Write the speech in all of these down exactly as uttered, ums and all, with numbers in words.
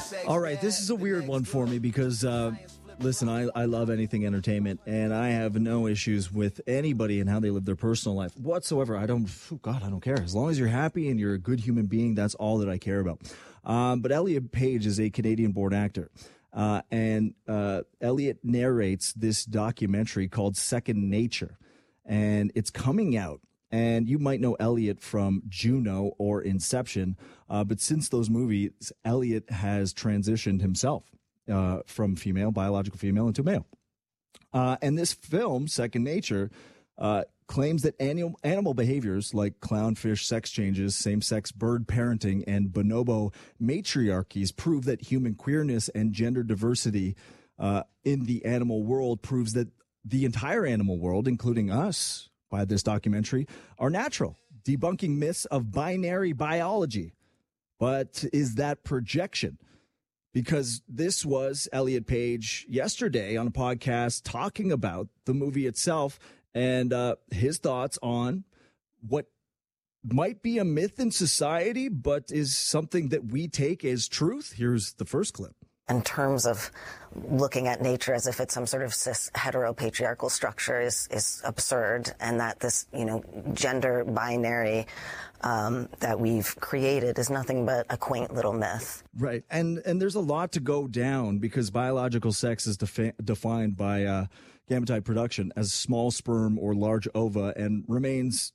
All right, this is a weird one for me because, uh, listen, I, I love anything entertainment, and I have no issues with anybody and how they live their personal life whatsoever. I don't, oh God, I don't care. As long as you're happy and you're a good human being, that's all that I care about. Um, but Elliot Page is a Canadian-born actor, uh, and uh, Elliot narrates this documentary called Second Nature, and it's coming out. And you might know Elliot from Juno or Inception, uh, but since those movies, Elliot has transitioned himself uh, from female, biological female, into male. Uh, and this film, Second Nature, uh, claims that animal, animal behaviors like clownfish sex changes, same-sex bird parenting, and bonobo matriarchies prove that human queerness and gender diversity uh, in the animal world proves that the entire animal world, including us, by this documentary, are natural, debunking myths of binary biology. But is that projection? Because this was Elliot Page yesterday on a podcast talking about the movie itself and uh, his thoughts on what might be a myth in society, but is something that we take as truth. Here's the first clip. In terms of looking at nature as if it's some sort of cis heteropatriarchal structure is, is absurd, and that this, you know, gender binary um, that we've created is nothing but a quaint little myth. Right. And and there's a lot to go down because biological sex is defi- defined by uh, gametite production as small sperm or large ova and remains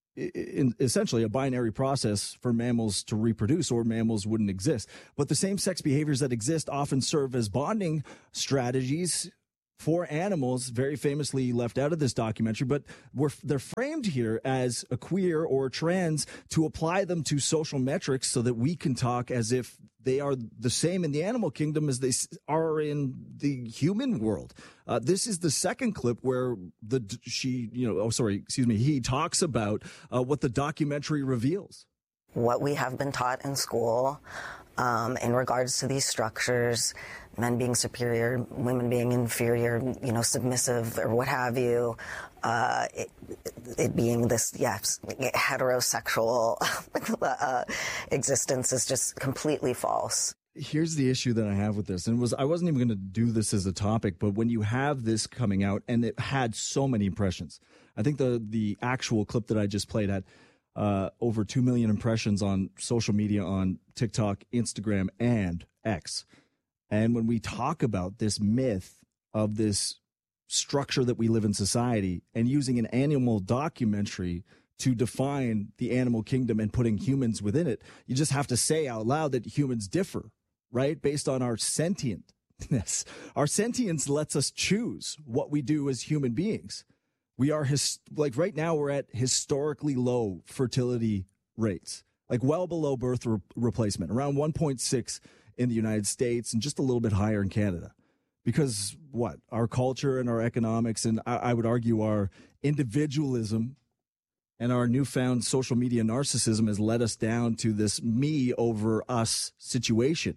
in essentially a binary process for mammals to reproduce, or mammals wouldn't exist. But the same-sex behaviors that exist often serve as bonding strategies for animals, very famously left out of this documentary, but we're, they're framed here as a queer or trans to apply them to social metrics so that we can talk as if they are the same in the animal kingdom as they are in the human world. Uh, this is the second clip where the she, you know, oh, sorry, excuse me, he talks about uh, what the documentary reveals. What we have been taught in school um, in regards to these structures, men being superior, women being inferior, you know, submissive or what have you, uh, it, it being this, yes, heterosexual uh, existence is just completely false. Here's the issue that I have with this, and it was I wasn't even going to do this as a topic, but when you have this coming out, and it had so many impressions, I think the the actual clip that I just played had uh, over two million impressions on social media, on TikTok, Instagram, and X. And when we talk about this myth of this structure that we live in society and using an animal documentary to define the animal kingdom and putting humans within it, you just have to say out loud that humans differ, right? Based on our sentientness. Our sentience lets us choose what we do as human beings. We are, his, like right now, we're at historically low fertility rates, like well below birth re- replacement, around one point six in the United States and just a little bit higher in Canada. Because what? Our culture and our economics, and I, I would argue our individualism and our newfound social media narcissism has led us down to this me over us situation.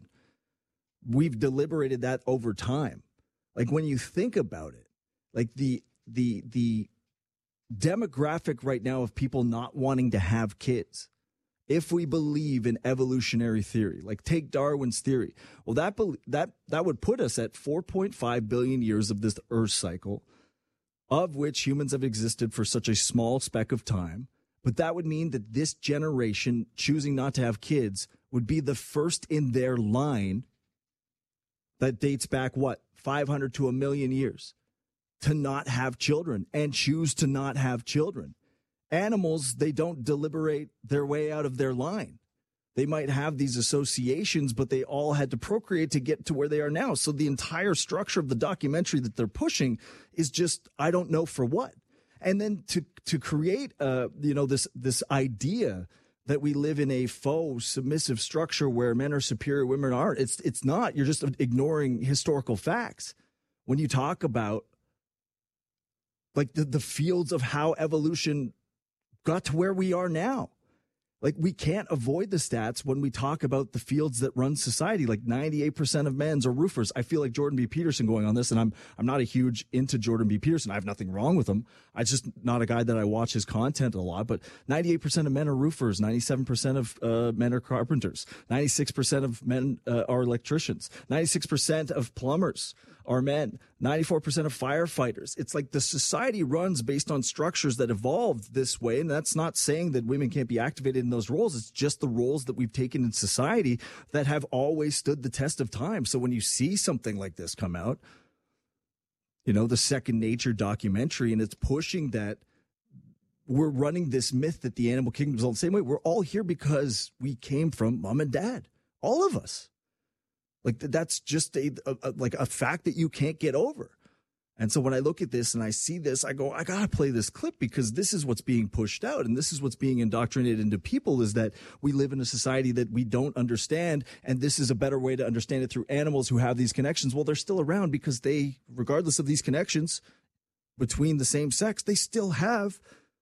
We've deliberated that over time. Like when you think about it, like the the the demographic right now of people not wanting to have kids, if we believe in evolutionary theory, like take Darwin's theory, well, that that that would put us at four point five billion years of this Earth cycle, of which humans have existed for such a small speck of time. But that would mean that this generation choosing not to have kids would be the first in their line that dates back, what, five hundred to a million years to not have children and choose to not have children. Animals, they don't deliberate their way out of their line. They might have these associations, but they all had to procreate to get to where they are now. So the entire structure of the documentary that they're pushing is just, I don't know for what. And then to to create, uh, you know, this this idea that we live in a faux submissive structure where men are superior, women aren't. It's it's not. You're just ignoring historical facts. When you talk about like the, the fields of how evolution got to where we are now. Like, we can't avoid the stats when we talk about the fields that run society. Like ninety-eight percent of men's are roofers. I feel like Jordan B. Peterson going on this, and I'm I'm not a huge into Jordan B. Peterson. I have nothing wrong with him. I'm just not a guy that I watch his content a lot. But ninety-eight percent of men are roofers. ninety-seven percent of uh, men are carpenters. ninety-six percent of men uh, are electricians. ninety-six percent of plumbers are men. ninety-four percent of firefighters. It's like the society runs based on structures that evolved this way. And that's not saying that women can't be activated in those roles. It's just the roles that we've taken in society that have always stood the test of time. So when you see something like this come out, you know, the Second Nature documentary, and it's pushing that we're running this myth that the animal kingdom is all the same way. We're all here because we came from mom and dad, all of us. Like, that's just a, a, a like a fact that you can't get over. And so when I look at this and I see this, I go, I got to play this clip, because this is what's being pushed out. And this is what's being indoctrinated into people, is that we live in a society that we don't understand. And this is a better way to understand it through animals who have these connections. Well, they're still around because they, regardless of these connections between the same sex, they still have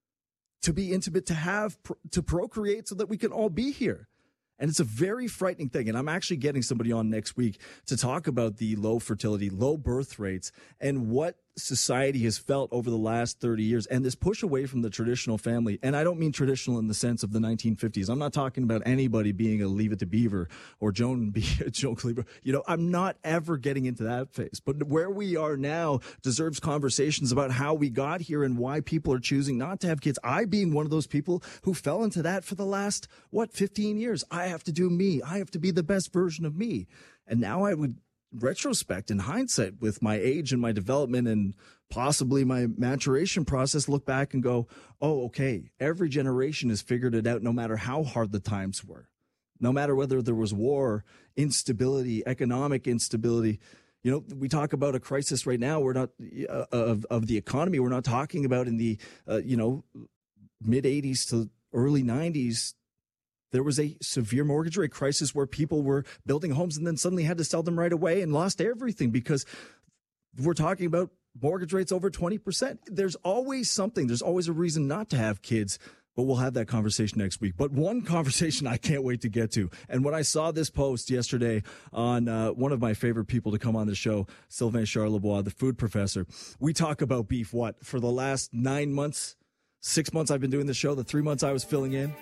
to be intimate, to have, to procreate so that we can all be here. And it's a very frightening thing. And I'm actually getting somebody on next week to talk about the low fertility, low birth rates, and what society has felt over the last thirty years, and this push away from the traditional family. And I don't mean traditional in the sense of the nineteen fifties. I'm not talking about anybody being a Leave It to Beaver or Joan B. Joan Cleaver. You know, I'm not ever getting into that phase. But where we are now deserves conversations about how we got here and why people are choosing not to have kids. I being one of those people who fell into that for the last, what, fifteen years. I have to do me. I have to be the best version of me. And now I would, retrospect, in hindsight, with my age and my development and possibly my maturation process, look back and go, oh, okay, every generation has figured it out, no matter how hard the times were, no matter whether there was war, instability, economic instability. You know, we talk about a crisis right now. We're not uh, of, of the economy. We're not talking about in the, uh, you know, mid eighties to early nineties. There was a severe mortgage rate crisis where people were building homes and then suddenly had to sell them right away and lost everything, because we're talking about mortgage rates over twenty percent. There's always something. There's always a reason not to have kids, but we'll have that conversation next week. But one conversation I can't wait to get to. And when I saw this post yesterday on uh, one of my favorite people to come on the show, Sylvain Charlebois, the food professor, we talk about beef, what, for the last nine months, six months I've been doing the show, the three months I was filling in.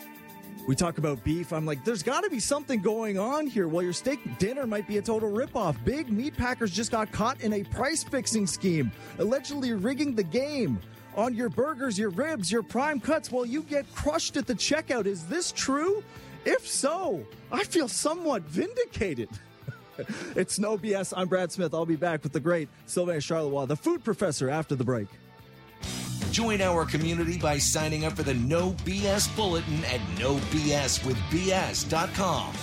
We talk about beef. I'm like, there's got to be something going on here. Well, your steak dinner might be a total ripoff. Big meat packers just got caught in a price-fixing scheme, allegedly rigging the game. On your burgers, your ribs, your prime cuts, well, you get crushed at the checkout. Is this true? If so, I feel somewhat vindicated. It's no B S. I'm Brad Smith. I'll be back with the great Sylvain Charlebois, the food professor, after the break. Join our community by signing up for the No B S Bulletin at no b s with b s dot com.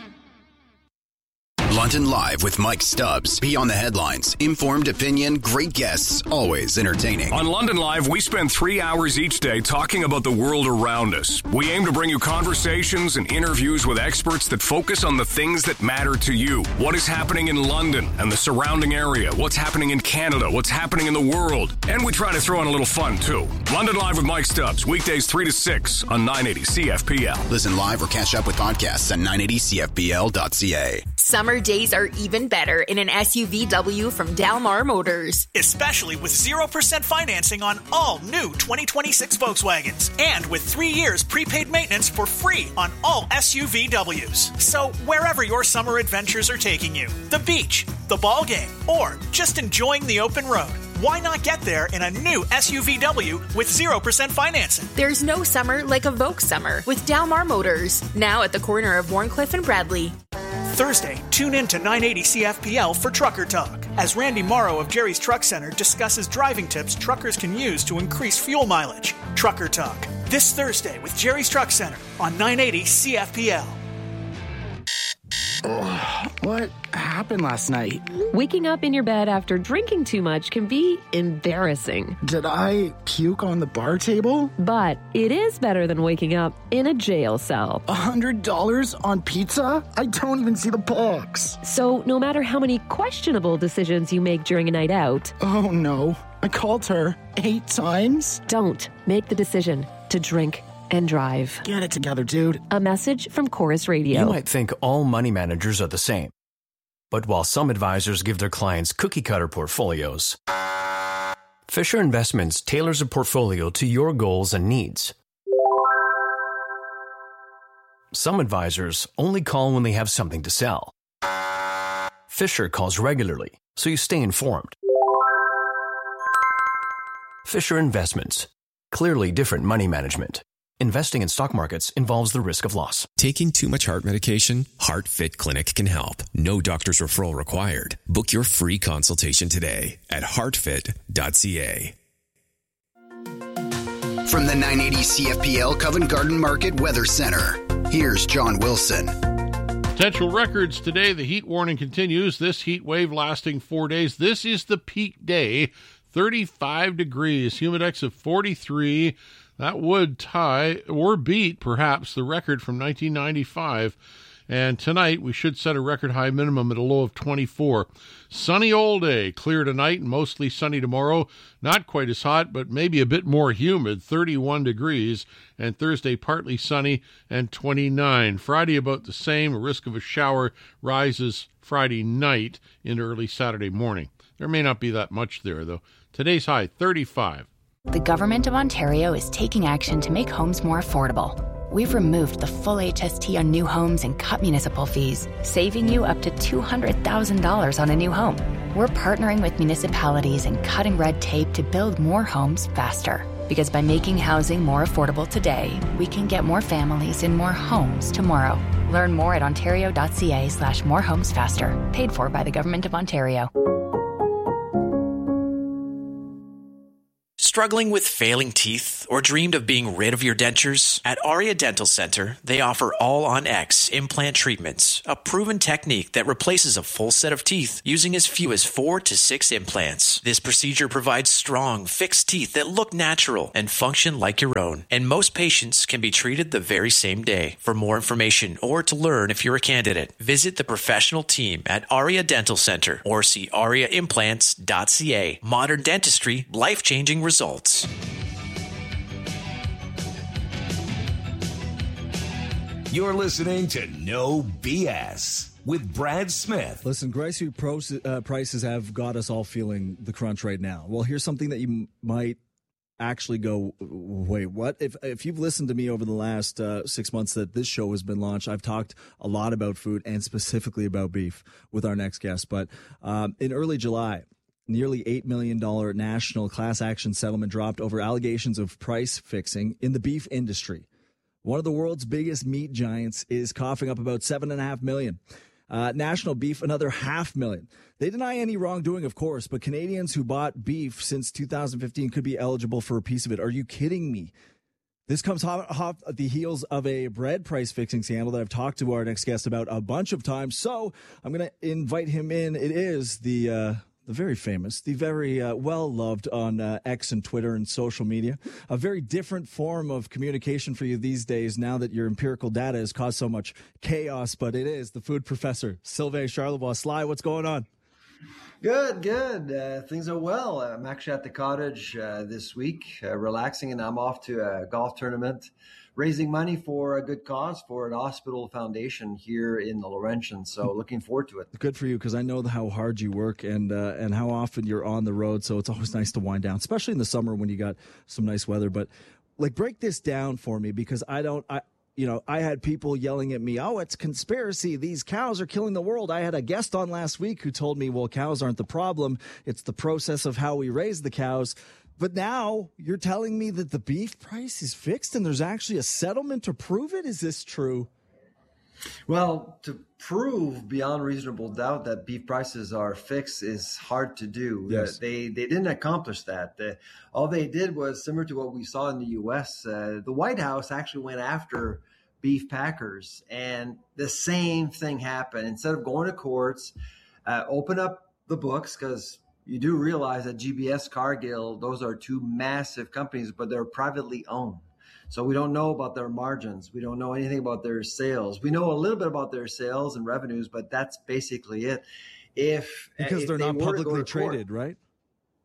London Live with Mike Stubbs. Be on the headlines. Informed opinion, great guests, always entertaining. On London Live, we spend three hours each day talking about the world around us. We aim to bring you conversations and interviews with experts that focus on the things that matter to you. What is happening in London and the surrounding area? What's happening in Canada? What's happening in the world? And we try to throw in a little fun, too. London Live with Mike Stubbs, weekdays three to six on nine eighty C F P L. Listen live or catch up with podcasts at nine eighty C F P L dot C A. Summer days are even better in an S U V W from Dalmar Motors. Especially with zero percent financing on all new twenty twenty-six Volkswagens. And with three years prepaid maintenance for free on all S U V Ws. So wherever your summer adventures are taking you, the beach, the ball game, or just enjoying the open road, why not get there in a new S U V W with zero percent financing? There's no summer like a Volks summer with Dalmar Motors. Now at the corner of Warncliffe and Bradley. Thursday, tune in to nine eighty C F P L for Trucker Talk, as Randy Morrow of Jerry's Truck Center discusses driving tips truckers can use to increase fuel mileage. Trucker Talk, this Thursday with Jerry's Truck Center on nine eighty C F P L. Oh, what happened last night? Waking up in your bed after drinking too much can be embarrassing. Did I puke on the bar table? But it is better than waking up in a jail cell. A hundred dollars on pizza? I don't even see the box. So no matter how many questionable decisions you make during a night out... Oh no, I called her eight times? Don't make the decision to drink and drive. Get it together, dude. A message from Chorus Radio. You might think all money managers are the same. But while some advisors give their clients cookie-cutter portfolios, Fisher Investments tailors a portfolio to your goals and needs. Some advisors only call when they have something to sell. Fisher calls regularly, so you stay informed. Fisher Investments. Clearly different money management. Investing in stock markets involves the risk of loss. Taking too much heart medication? HeartFit Clinic can help. No doctor's referral required. Book your free consultation today at heart fit dot c a. From the nine eighty C F P L Covent Garden Market Weather Center, here's John Wilson. Potential records today. The heat warning continues. This heat wave lasting four days. This is the peak day. thirty-five degrees. Humidex of forty-three. That would tie or beat, perhaps, the record from nineteen ninety-five. And tonight, we should set a record high minimum at a low of twenty-four. Sunny all day. Clear tonight and mostly sunny tomorrow. Not quite as hot, but maybe a bit more humid, thirty-one degrees. And Thursday, partly sunny and twenty-nine. Friday, about the same. A risk of a shower rises Friday night into early Saturday morning. There may not be that much there, though. Today's high, thirty-five. The Government of Ontario is taking action to make homes more affordable. We've removed the full H S T on new homes and cut municipal fees, saving you up to two hundred thousand dollars on a new home. We're partnering with municipalities and cutting red tape to build more homes faster. Because by making housing more affordable today, we can get more families in more homes tomorrow. Learn more at ontario.ca slash more homes faster. Paid for by the Government of Ontario. Struggling with failing teeth or dreamed of being rid of your dentures? At Aria Dental Center, they offer All-on-X implant treatments, a proven technique that replaces a full set of teeth using as few as four to six implants. This procedure provides strong, fixed teeth that look natural and function like your own, and most patients can be treated the very same day. For more information or to learn if you're a candidate, visit the professional team at Aria Dental Center or see aria implants dot c a. Modern dentistry, life-changing results. Results. You're listening to No B S with Brad Smith. Listen, grocery uh, prices have got us all feeling the crunch right now. Well, here's something that you m- might actually go, wait, what? If if you've listened to me over the last uh, six months that this show has been launched, I've talked a lot about food and specifically about beef with our next guest. But um, in early July, nearly eight million dollars national class action settlement dropped over allegations of price fixing in the beef industry. One of the world's biggest meat giants is coughing up about seven point five million dollars. Uh, National Beef, another half million. They deny any wrongdoing, of course, but Canadians who bought beef since two thousand fifteen could be eligible for a piece of it. Are you kidding me? This comes hot, hot at the heels of a bread price fixing scandal that I've talked to our next guest about a bunch of times. So I'm going to invite him in. It is the... Uh, The very famous, the very uh, well-loved on uh, X and Twitter and social media. A very different form of communication for you these days now that your empirical data has caused so much chaos, but it is the food professor, Sylvain Charlebois. Sly, what's going on? Good, good. Uh, things are well. I'm actually at the cottage uh, this week, uh, relaxing, and I'm off to a golf tournament, raising money for a good cause for an hospital foundation here in the Laurentian. So looking forward to it. Good for you, because I know how hard you work and uh, and how often you're on the road. So it's always nice to wind down, especially in the summer when you got some nice weather. But like, break this down for me, because I don't, I, you know, I had people yelling at me, oh, it's conspiracy. These cows are killing the world. I had a guest on last week who told me, well, cows aren't the problem. It's the process of how we raise the cows. But now you're telling me that the beef price is fixed and there's actually a settlement to prove it? Is this true? Well, to prove beyond reasonable doubt that beef prices are fixed is hard to do. Yes. Uh, they they didn't accomplish that. Uh, all they did was similar to what we saw in the U S. Uh, the White House actually went after beef packers, and the same thing happened. Instead of going to courts, uh, open up the books, because you do realize that G B S, Cargill, those are two massive companies, but they're privately owned. So we don't know about their margins. We don't know anything about their sales. We know a little bit about their sales and revenues, but that's basically it. If Because if they're they not were to go publicly to court- traded, right?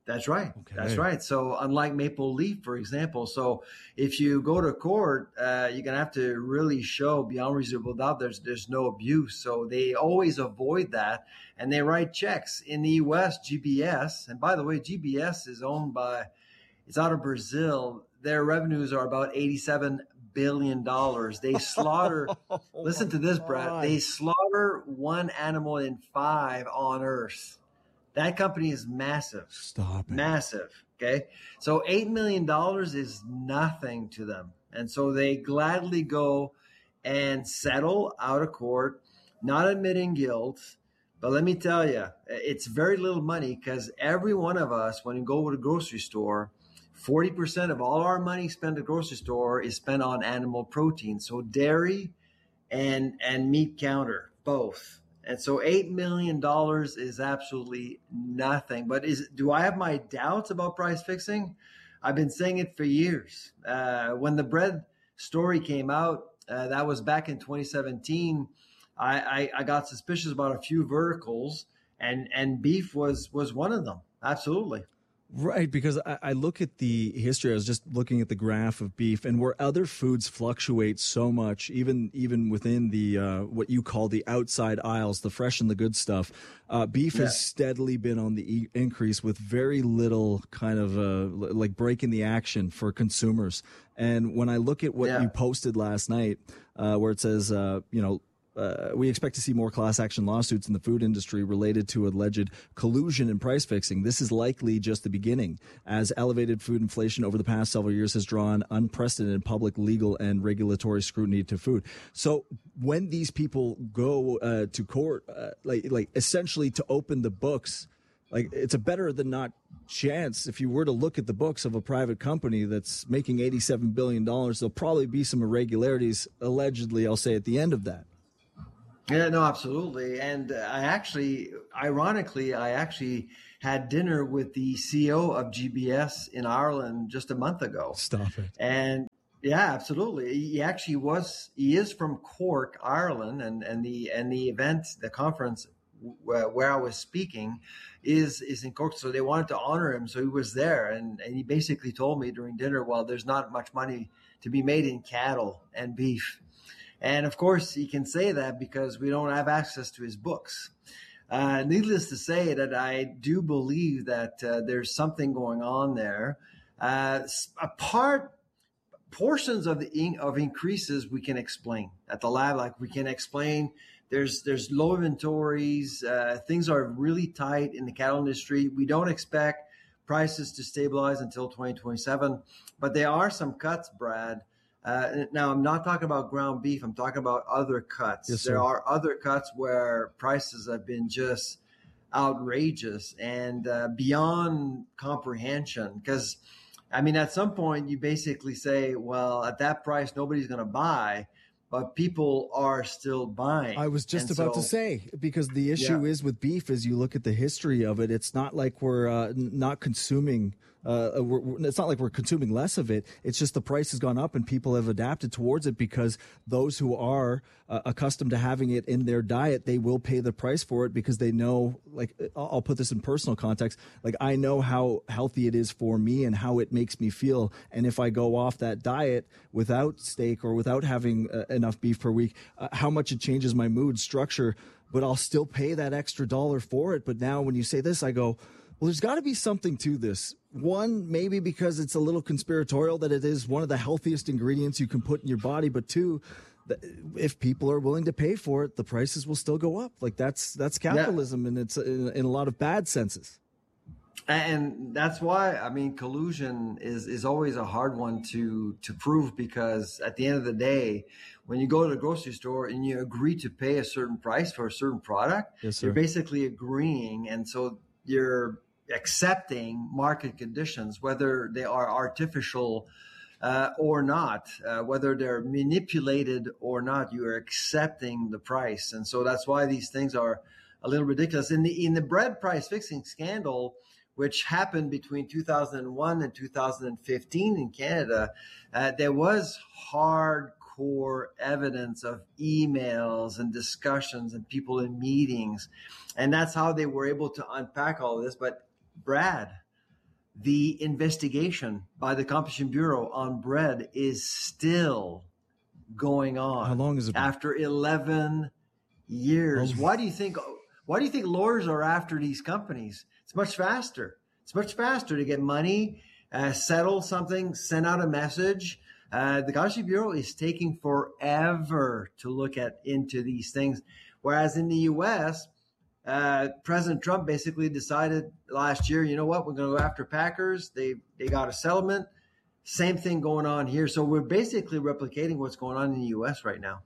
That's right. Okay. That's right. So unlike Maple Leaf, for example, so if you go to court, uh, you're going to have to really show beyond reasonable doubt there's there's no abuse. So they always avoid that, and they write checks. In the U S, G B S, and by the way, G B S is owned by, it's out of Brazil. Their revenues are about eighty-seven billion dollars. They slaughter, oh, listen to this, Brad, they slaughter one animal in five on Earth. That company is massive. Stop it. Massive. Okay. So eight million dollars is nothing to them. And so they gladly go and settle out of court, not admitting guilt. But let me tell you, it's very little money because every one of us, when you go to the grocery store, forty percent of all our money spent at the grocery store is spent on animal protein. So dairy and, and meat counter, both. And so eight million dollars is absolutely nothing. But is do I have my doubts about price fixing? I've been saying it for years. Uh, when the bread story came out, uh, that was back in twenty seventeen, I, I, I got suspicious about a few verticals, and, and beef was, was one of them. Absolutely. Right, because I, I look at the history. I was just looking at the graph of beef, and where other foods fluctuate so much, even even within the uh, what you call the outside aisles, the fresh and the good stuff, uh, beef yeah. has steadily been on the e- increase with very little kind of uh, like breaking the action for consumers. And when I look at what yeah. you posted last night, uh, where it says, uh, you know. Uh, we expect to see more class action lawsuits in the food industry related to alleged collusion and price fixing. This is likely just the beginning, as elevated food inflation over the past several years has drawn unprecedented public, legal, and regulatory scrutiny to food. So when these people go uh, to court, uh, like like essentially to open the books, like it's a better than not chance. If you were to look at the books of a private company that's making eighty-seven billion dollars, there'll probably be some irregularities, allegedly, I'll say, at the end of that. Yeah, no, absolutely. And I actually, ironically, I actually had dinner with the C E O of G B S in Ireland just a month ago. Stop it. And yeah, absolutely. He actually was, he is from Cork, Ireland, and, and the, and the event, the conference where, where I was speaking is, is in Cork. So they wanted to honor him. So he was there, and, and he basically told me during dinner, well, there's not much money to be made in cattle and beef. And of course, he can say that because we don't have access to his books. Uh, needless to say that I do believe that uh, there's something going on there. Uh, a part, portions of the in, of increases we can explain at the lab, like we can explain there's there's low inventories, uh, things are really tight in the cattle industry. We don't expect prices to stabilize until twenty twenty-seven, but there are some cuts, Brad. Uh, now, I'm not talking about ground beef. I'm talking about other cuts. Yes, there are other cuts where prices have been just outrageous and uh, beyond comprehension. Because, I mean, at some point, you basically say, well, at that price, nobody's going to buy. But people are still buying. I was just and about so, to say, because the issue yeah. is with beef, as you look at the history of it, it's not like we're uh, not consuming Uh, we're, it's not like we're consuming less of it. It's just the price has gone up and people have adapted towards it because those who are uh, accustomed to having it in their diet, they will pay the price for it because they know, like, I'll put this in personal context. Like, I know how healthy it is for me and how it makes me feel. And if I go off that diet without steak or without having uh, enough beef per week, uh, how much it changes my mood structure, but I'll still pay that extra dollar for it. But now when you say this, I go, well, there's got to be something to this. One, maybe because it's a little conspiratorial that it is one of the healthiest ingredients you can put in your body. But two, if people are willing to pay for it, the prices will still go up. Like that's that's capitalism, yeah. and it's in, in a lot of bad senses. And that's why, I mean, collusion is, is always a hard one to, to prove, because at the end of the day, when you go to the grocery store and you agree to pay a certain price for a certain product, yes, sir. You're basically agreeing. And so you're accepting market conditions, whether they are artificial uh, or not, uh, whether they're manipulated or not, you are accepting the price. And so that's why these things are a little ridiculous. In the, in the bread price fixing scandal, which happened between two thousand one and two thousand fifteen in Canada, uh, there was hardcore evidence of emails and discussions and people in meetings. And that's how they were able to unpack all of this. But Brad, the investigation by the Competition Bureau on bread is still going on. How long is it been? After eleven years. Oh. Why do you think why do you think lawyers are after these companies? It's much faster. It's much faster to get money, uh, settle something, send out a message. Uh, the Competition Bureau is taking forever to look at into these things. Whereas in the U S, uh, President Trump basically decided last year, you know what, we're going to go after Packers. They they got a settlement. Same thing going on here. So we're basically replicating what's going on in the U S right now.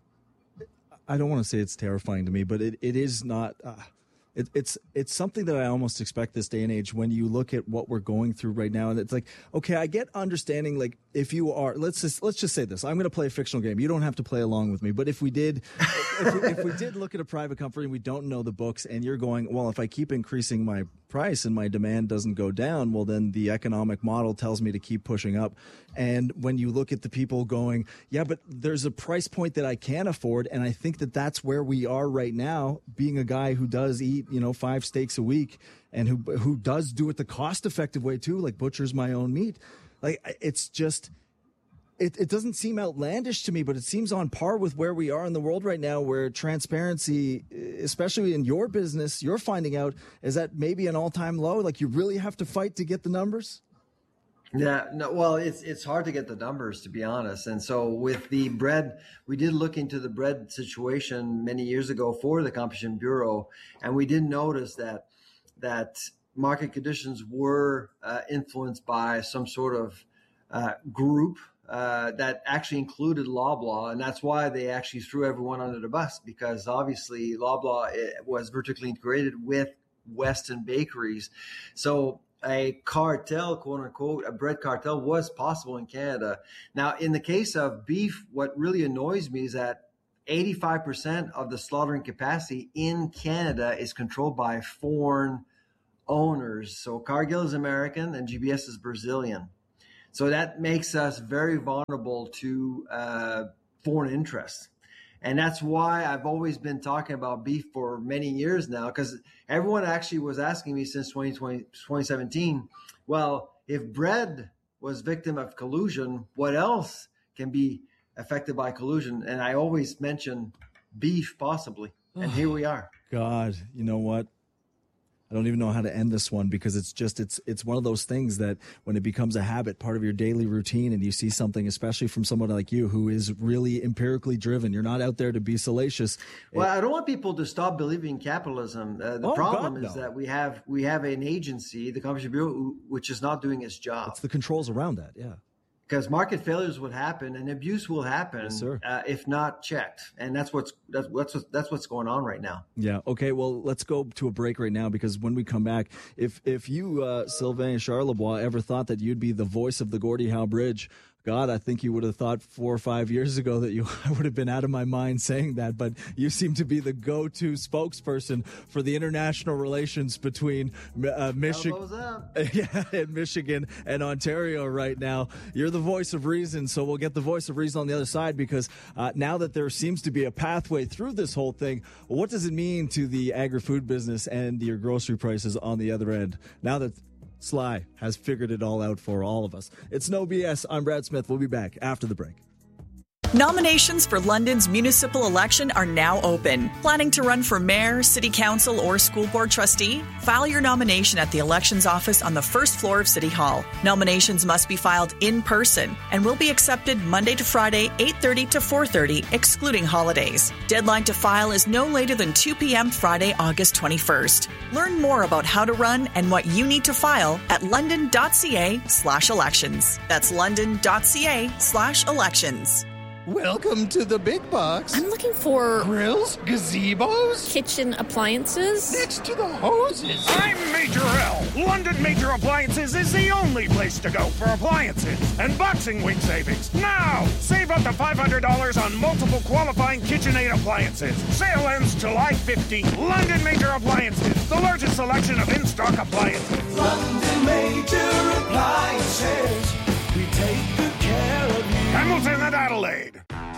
I don't want to say it's terrifying to me, but it, it is not. Uh, it, it's it's something that I almost expect this day and age when you look at what we're going through right now. And it's like, okay, I get understanding, like, if you are, let's just, let's just say this. I'm going to play a fictional game. You don't have to play along with me. But if we did, if, we, if we did look at a private company and we don't know the books and you're going, well, if I keep increasing my price and my demand doesn't go down, well, then the economic model tells me to keep pushing up. And when you look at the people going, yeah, but there's a price point that I can afford. And I think that that's where we are right now, being a guy who does eat, you know, five steaks a week and who, who does do it the cost effective way too, like butchers my own meat. Like, it's just, it, it doesn't seem outlandish to me, but it seems on par with where we are in the world right now, where transparency, especially in your business, you're finding out is at maybe an all-time low. Like, you really have to fight to get the numbers. Yeah, no, well, it's it's hard to get the numbers, to be honest. And so with the bread, we did look into the bread situation many years ago for the Competition Bureau, and we did notice that that market conditions were uh, influenced by some sort of uh, group uh, that actually included Loblaw, and that's why they actually threw everyone under the bus, because obviously Loblaw was vertically integrated with Weston Bakeries. So a cartel, quote unquote, a bread cartel was possible in Canada. Now, in the case of beef, what really annoys me is that eighty-five percent of the slaughtering capacity in Canada is controlled by foreign owners. So Cargill is American and G B S is Brazilian. So that makes us very vulnerable to uh, foreign interests. And that's why I've always been talking about beef for many years now, because everyone actually was asking me since twenty twenty, twenty seventeen, well, if bread was victim of collusion, what else can be affected by collusion? And I always mention beef possibly. And here we are. God, you know what? I don't even know how to end this one, because it's just, it's it's one of those things that when it becomes a habit, part of your daily routine, and you see something, especially from someone like you who is really empirically driven, you're not out there to be salacious. Well, it, I don't want people to stop believing in capitalism. Uh, the oh, problem God, is no. that we have we have an agency, the Competition Bureau, which is not doing its job. It's the controls around that, yeah. Because market failures would happen and abuse will happen, yes, sir. Uh, if not checked, and that's what's that's what's that's what's going on right now. Yeah. Okay. Well, let's go to a break right now, because when we come back, if if you uh, Sylvain Charlebois ever thought that you'd be the voice of the Gordie Howe Bridge, God, I think you would have thought four or five years ago that you I would have been out of my mind saying that. But you seem to be the go-to spokesperson for the international relations between uh, Michigan, yeah, and Michigan and Ontario right now. You're the voice of reason, so we'll get the voice of reason on the other side, because uh, now that there seems to be a pathway through this whole thing, what does it mean to the agri-food business and your grocery prices on the other end? Now that Sly has figured it all out for all of us. It's No B S. I'm Brad Smith. We'll be back after the break. Nominations for London's municipal election are now open. Planning to run for mayor, city council, or school board trustee? File your nomination at the elections office on the first floor of City Hall. Nominations must be filed in person and will be accepted Monday to Friday, eight thirty to four thirty, excluding holidays. Deadline to file is no later than two p.m. Friday, August twenty-first. Learn more about how to run and what you need to file at london.ca slash elections. That's london.ca slash elections. Welcome to the big box. I'm looking for grills, gazebos, kitchen appliances. Next to the hoses. I'm Major L. London Major Appliances is the only place to go for appliances and Boxing Week savings. Now, save up to five hundred dollars on multiple qualifying KitchenAid appliances. Sale ends July fifteenth. London Major Appliances, the largest selection of in-stock appliances. London Major Appliances, we take good care of you. Hamilton and Adelaide.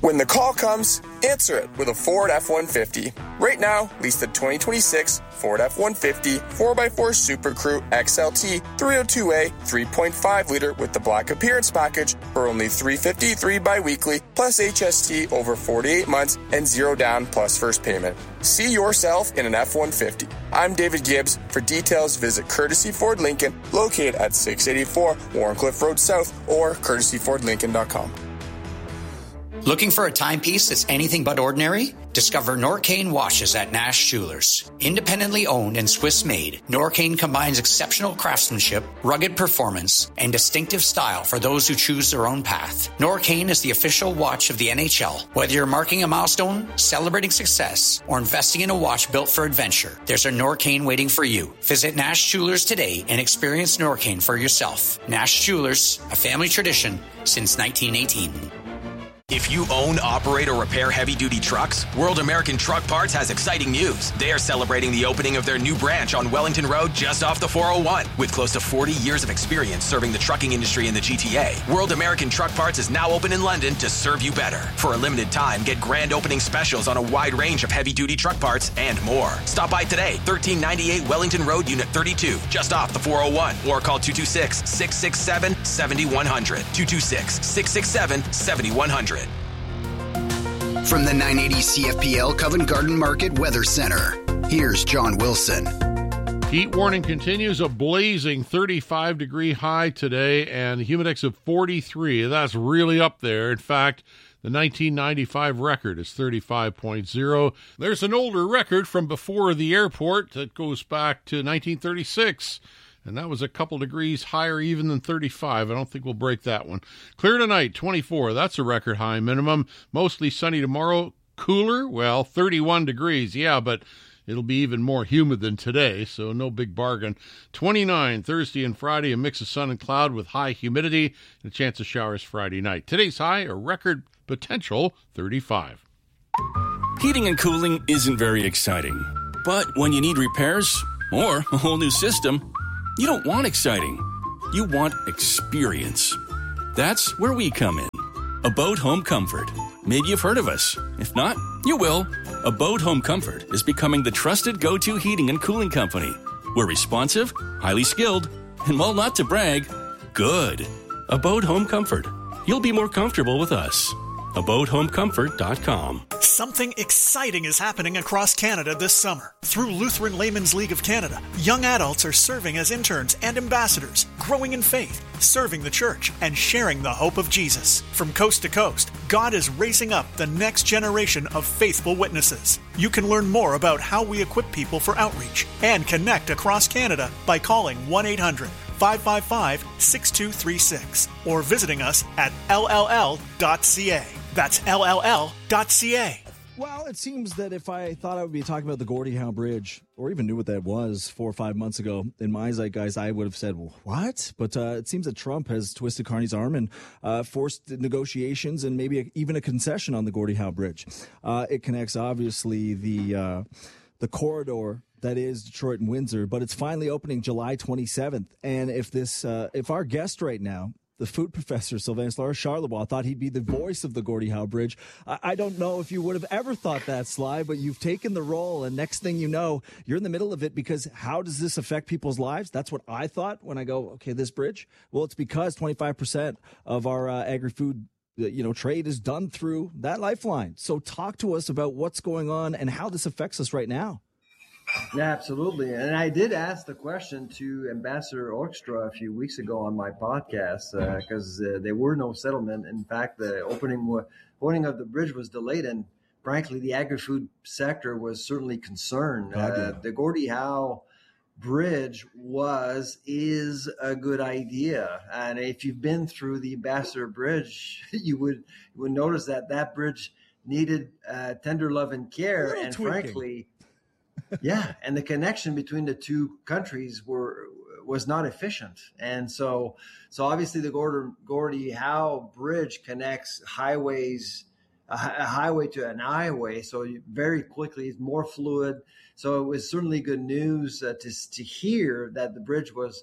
When the call comes, answer it with a Ford F one fifty. Right now, lease the twenty twenty-six Ford F one fifty four by four Super Crew X L T three oh two A three point five liter with the Black Appearance Package for only three hundred fifty-three dollars bi-weekly plus H S T over forty-eight months and zero down plus first payment. See yourself in an F one fifty. I'm David Gibbs. For details, visit Courtesy Ford Lincoln, located at six eighty-four Warncliffe Road South or courtesy ford lincoln dot com. Looking for a timepiece that's anything but ordinary? Discover Norcane watches at Nash Jewelers. Independently owned and Swiss-made, Norcane combines exceptional craftsmanship, rugged performance, and distinctive style for those who choose their own path. Norcane is the official watch of the N H L. Whether you're marking a milestone, celebrating success, or investing in a watch built for adventure, there's a Norcane waiting for you. Visit Nash Jewelers today and experience Norcane for yourself. Nash Jewelers, a family tradition since nineteen eighteen. If you own, operate, or repair heavy-duty trucks, World American Truck Parts has exciting news. They are celebrating the opening of their new branch on Wellington Road just off the four oh one. With close to forty years of experience serving the trucking industry in the G T A, World American Truck Parts is now open in London to serve you better. For a limited time, get grand opening specials on a wide range of heavy-duty truck parts and more. Stop by today, thirteen ninety-eight Wellington Road, Unit thirty-two, just off the four oh one, or call two two six, six six seven, seven one zero zero, two two six, six six seven, seven one zero zero. From the nine eighty C F P L Covent Garden Market Weather Center, here's John Wilson. Heat warning continues, a blazing thirty-five degree high today and a humidex of forty-three. That's really up there. In fact, the nineteen ninety-five record is thirty-five point oh. There's an older record from before the airport that goes back to nineteen thirty-six. And that was a couple degrees higher even than thirty-five. I don't think we'll break that one. Clear tonight, twenty-four. That's a record high minimum. Mostly sunny tomorrow. Cooler? Well, thirty-one degrees. Yeah, but it'll be even more humid than today, so no big bargain. twenty-nine Thursday and Friday, a mix of sun and cloud with high humidity and a chance of showers Friday night. Today's high, a record potential thirty-five. Heating and cooling isn't very exciting. But when you need repairs or a whole new system, you don't want exciting. You want experience. That's where we come in. Abode Home Comfort. Maybe you've heard of us. If not, you will. Abode Home Comfort is becoming the trusted go-to heating and cooling company. We're responsive, highly skilled, and while not to brag, good. Abode Home Comfort. You'll be more comfortable with us. abode home comfort dot com. Something exciting is happening across Canada this summer. Through Lutheran Laymen's League of Canada, young adults are serving as interns and ambassadors, growing in faith, serving the church, and sharing the hope of Jesus. From coast to coast, God is raising up the next generation of faithful witnesses. You can learn more about how we equip people for outreach and connect across Canada by calling one eight hundred five five five six two three six or visiting us at L L L dot C A. That's L L L dot C A. Well, it seems that if I thought I would be talking about the Gordie Howe Bridge, or even knew what that was four or five months ago, in my zeitgeist, I would have said, well, what? But uh, it seems that Trump has twisted Carney's arm and uh, forced negotiations and maybe a, even a concession on the Gordie Howe Bridge. Uh, it connects, obviously, the uh, the corridor that is Detroit and Windsor, but it's finally opening July twenty-seventh. And if this, uh, if our guest right now, the food professor, Sylvain Charlebois, thought he'd be the voice of the Gordie Howe Bridge, I, I don't know if you would have ever thought that, Sly, but you've taken the role, and next thing you know, you're in the middle of it, because how does this affect people's lives? That's what I thought when I go, okay, this bridge? Well, it's because twenty-five percent of our uh, agri-food you know, trade is done through that lifeline. So talk to us about what's going on and how this affects us right now. Yeah, absolutely. And I did ask the question to Ambassador Orkstra a few weeks ago on my podcast because uh, uh, there were no settlement. In fact, the opening opening of the bridge was delayed, and frankly, the agri-food sector was certainly concerned. Uh, the Gordie Howe Bridge was, is a good idea. And if you've been through the Ambassador Bridge, you would, you would notice that that bridge needed uh, tender love and care. And tweaking. frankly, yeah, and the connection between the two countries were was not efficient, and so so obviously the Gordie, Gordie Howe Bridge connects highways, a, a highway to an highway, so you, very quickly it's more fluid. So it was certainly good news uh, to to hear that the bridge was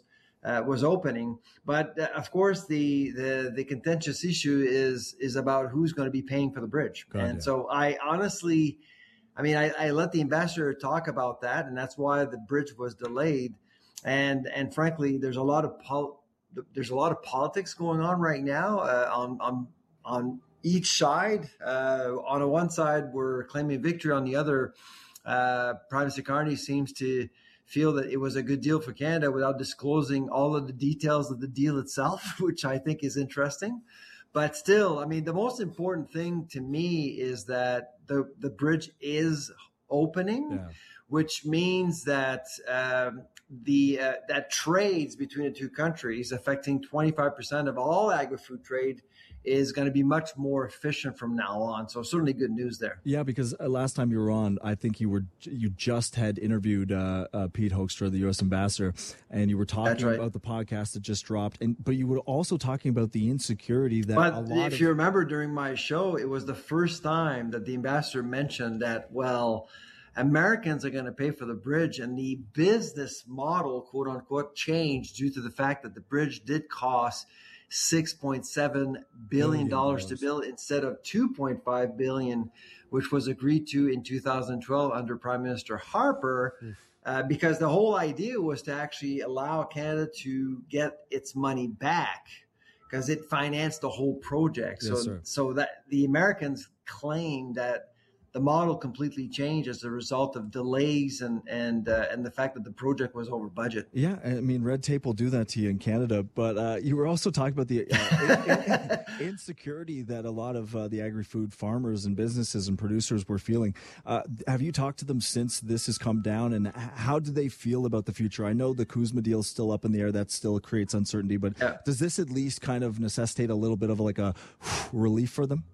uh, was opening. But uh, of course, the, the the contentious issue is is about who's going to be paying for the bridge. God, and yeah. so I honestly, I mean, I, I let the ambassador talk about that, and that's why the bridge was delayed. And and frankly, there's a lot of pol- there's a lot of politics going on right now uh, on on on each side. Uh, on a one side, we're claiming victory. On the other, uh, Prime Minister Carney seems to feel that it was a good deal for Canada without disclosing all of the details of the deal itself, which I think is interesting. But still, I mean, the most important thing to me is that the, the bridge is opening, Yeah. which means that um, the uh, that trades between the two countries affecting twenty-five percent of all agri-food trade is going to be much more efficient from now on. So certainly good news there. Yeah, because uh, last time you were on, I think you were you just had interviewed uh, uh, Pete Hoekstra, the U S ambassador, and you were talking right. about the podcast that just dropped. And but you were also talking about the insecurity that But a lot if of you remember during my show, it was the first time that the ambassador mentioned that, well, Americans are going to pay for the bridge, and the business model, quote unquote, changed due to the fact that the bridge did cost six point seven billion dollars to build instead of two point five billion dollars, which was agreed to in two thousand twelve under Prime Minister Harper, uh, because the whole idea was to actually allow Canada to get its money back because it financed the whole project. Yes, so, sir. so that the Americans claim that the model completely changed as a result of delays and and uh, and the fact that the project was over budget. Yeah, I mean, red tape will do that to you in Canada. But uh, you were also talking about the uh, in, in, insecurity that a lot of uh, the agri-food farmers and businesses and producers were feeling. Uh, have you talked to them since this has come down, and how do they feel about the future? I know the CUSMA deal is still up in the air. That still creates uncertainty. But Yeah. does this at least kind of necessitate a little bit of like a relief for them?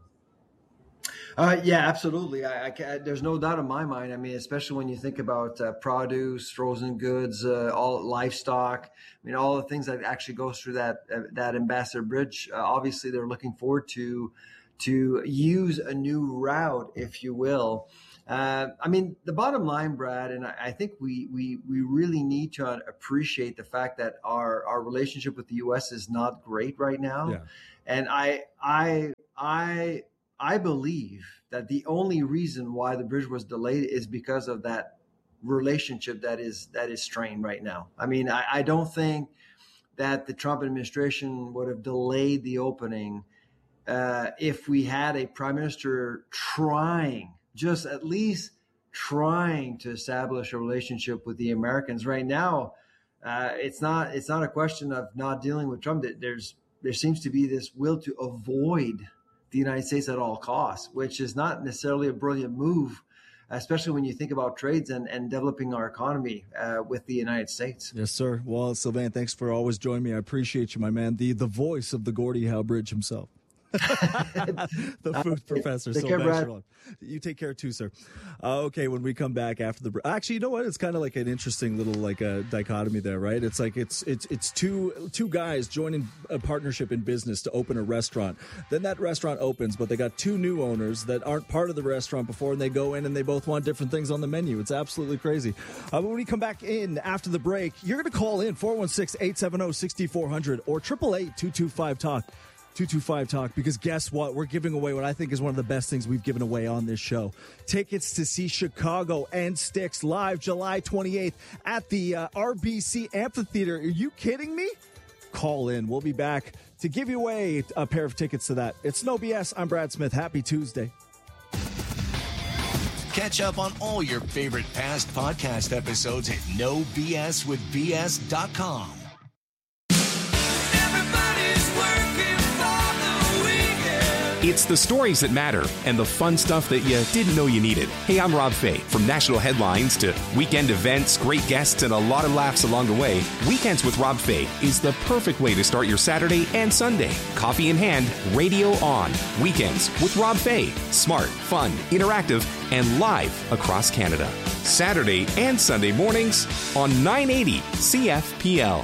Uh, yeah, absolutely. I, I, ca- there's no doubt in my mind. I mean, especially when you think about uh, produce, frozen goods, uh, all livestock. I mean, all the things that actually goes through that uh, that Ambassador Bridge. Uh, obviously, they're looking forward to to use a new route, if you will. Uh, I mean, the bottom line, Brad, and I, I think we we we really need to appreciate the fact that our our relationship with the U S is not great right now, Yeah. and I I I. I believe that the only reason why the bridge was delayed is because of that relationship that is that is strained right now. I mean, I, I don't think that the Trump administration would have delayed the opening uh, if we had a prime minister trying, just at least trying to establish a relationship with the Americans. Right now, uh, it's not it's not a question of not dealing with Trump. There's there seems to be this will to avoid the United States at all costs, which is not necessarily a brilliant move, especially when you think about trades and, and developing our economy uh, with the United States. Yes, sir. Well, Sylvain, thanks for always joining me. I appreciate you, my man. The the voice of the Gordie Howe Bridge himself. The food professor. Take So care, thanks Brad. for long. You take care too, sir. Uh, okay, when we come back after the break, actually, you know what? It's kind of like an interesting little like a dichotomy there, right? It's like it's it's it's two two guys joining a partnership in business to open a restaurant. Then that restaurant opens, but they got two new owners that aren't part of the restaurant before, and they go in and they both want different things on the menu. It's absolutely crazy. Uh, when we come back in after the break, you're going to call in four one six, eight seven zero, six four zero zero or triple eight, two two five, talk. two two five talk, because guess what? We're giving away what I think is one of the best things we've given away on this show. Tickets to see Chicago and Styx live July twenty-eighth at the uh, R B C Amphitheater. Are you kidding me? Call in. We'll be back to give you away a pair of tickets to that. It's No B S. I'm Brad Smith. Happy Tuesday. Catch up on all your favorite past podcast episodes at no b s with b s dot com. It's the stories that matter and the fun stuff that you didn't know you needed. Hey, I'm Rob Fay. From national headlines to weekend events, great guests, and a lot of laughs along the way, Weekends with Rob Fay is the perfect way to start your Saturday and Sunday. Coffee in hand, radio on. Weekends with Rob Fay. Smart, fun, interactive, and live across Canada. Saturday and Sunday mornings on nine eighty C F P L.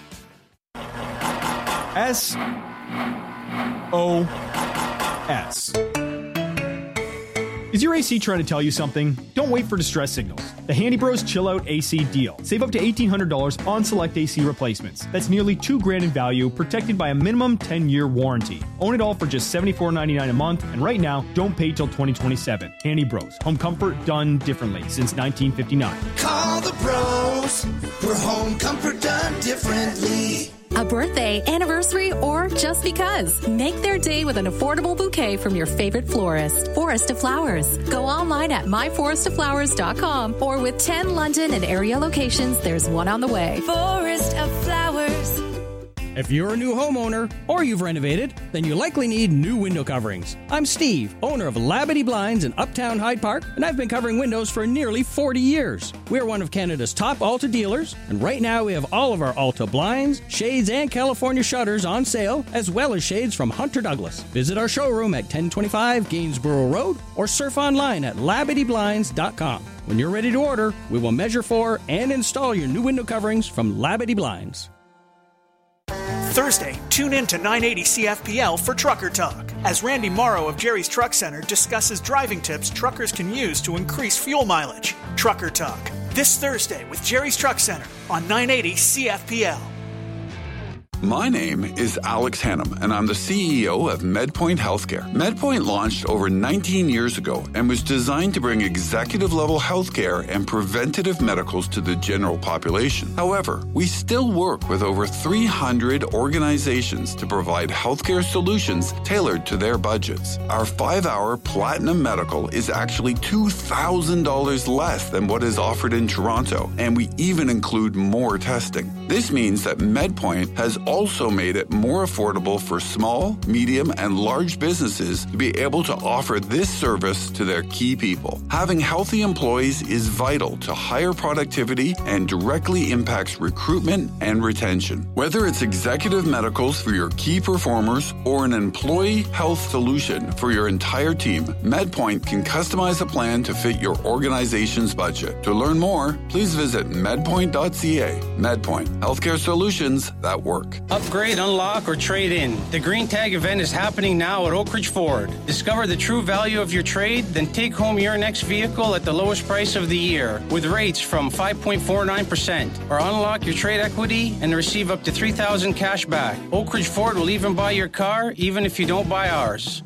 S O S. Is your A C trying to tell you something? Don't wait for distress signals. The Handy Bros Chill Out A C deal. Save up to eighteen hundred dollars on select A C replacements. That's nearly two grand in value, protected by a minimum ten-year warranty. Own it all for just seventy-four ninety-nine a month, and right now, don't pay till twenty twenty-seven. Handy Bros. Home comfort done differently since nineteen fifty-nine. Call the pros for home comfort done differently. A birthday, anniversary, or just because. Make their day with an affordable bouquet from your favorite florist. Forest of Flowers. Go online at my forest of flowers dot com or with ten London and area locations, there's one on the way. Forest of Flowers. If you're a new homeowner or you've renovated, then you likely need new window coverings. I'm Steve, owner of Labadee Blinds in Uptown Hyde Park, and I've been covering windows for nearly forty years. We're one of Canada's top Alta dealers, and right now we have all of our Alta blinds, shades, and California shutters on sale, as well as shades from Hunter Douglas. Visit our showroom at ten twenty-five Gainsborough Road or surf online at labadee blinds dot com. When you're ready to order, we will measure for and install your new window coverings from Labadee Blinds. Thursday, tune in to nine eighty C F P L for Trucker Talk, as Randy Morrow of Jerry's Truck Center discusses driving tips truckers can use to increase fuel mileage. Trucker Talk, this Thursday with Jerry's Truck Center on nine eighty C F P L. My name is Alex Hannum, and I'm the C E O of MedPoint Healthcare. MedPoint launched over nineteen years ago and was designed to bring executive-level healthcare and preventative medicals to the general population. However, we still work with over three hundred organizations to provide healthcare solutions tailored to their budgets. Our five-hour Platinum Medical is actually two thousand dollars less than what is offered in Toronto, and we even include more testing. This means that MedPoint has also made it more affordable for small, medium, and large businesses to be able to offer this service to their key people. Having healthy employees is vital to higher productivity and directly impacts recruitment and retention. Whether it's executive medicals for your key performers or an employee health solution for your entire team, MedPoint can customize a plan to fit your organization's budget. To learn more, please visit medpoint dot c a. MedPoint, healthcare solutions that work. Upgrade, unlock, or trade in. The Green Tag event is happening now at Oak Ridge Ford. Discover the true value of your trade, then take home your next vehicle at the lowest price of the year with rates from five point four nine percent. Or unlock your trade equity and receive up to three thousand dollars cash back. Oak Ridge Ford will even buy your car even if you don't buy ours.